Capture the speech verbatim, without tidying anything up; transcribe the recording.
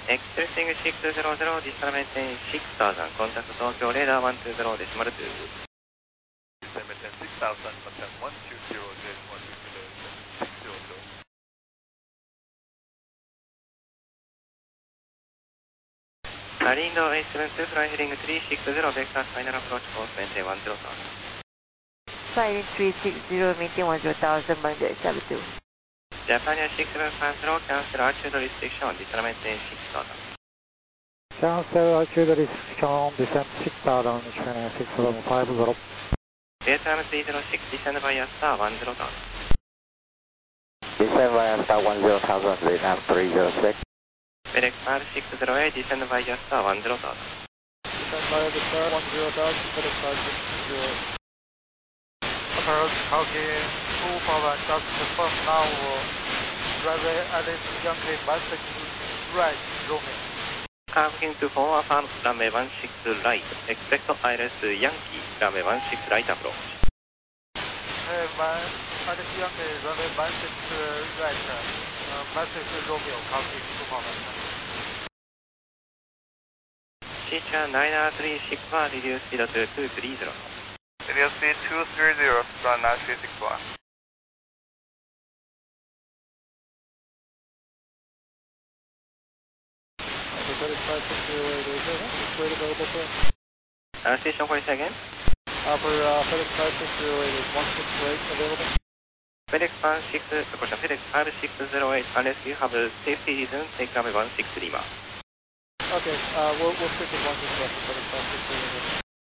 Expressing six hundred, distal maintain six thousand, contact Tokyo radar one two zero, decimal two. Distal maintain six thousand, contact one two zero, decimal two zero, six zero zero. Lindo eight seven two, fly heading three six zero, vector final approach course, maintain one zero thousand. Flying three six zero, maintain one zero thousand, Monday seven two. Japan six seven five zero, cancel altitude restriction, distal maintain six thousand. Cancel altitude restriction, descent six thousand, six seven five zero. Vietnam three zero six, descend via star one zero thousand. Descend via star one zero thousand, Vietnam three zero six. FedEx five six zero eight, descend via star one zero thousand. Descend via the star one zero thousand, FedEx five six zero eight. Approach Hawking two power, just confirm now, runway Alice Yankee one six right, Romeo. Hawking to four, affirm runway one six right, expect I L S Yankee, runway one six right approach. Hey, one, Alice Yankee, runway one six right, uh, one six Romeo, Hawking two power. Teacher nine three six one, reduce speed to two three zero. Reduce speed two three zero, run nine three six one. FedEx five six zero eight, is there one six rate available for us? Uh, station voice again. Uh, for uh, FedEx five six zero eight, is one six rate available? FedEx five six, FedEx five six zero eight, unless you have a safety reason, take runway one six Lima. Okay, uh, we'll, we'll stick with one six left for FedEx five six zero eight.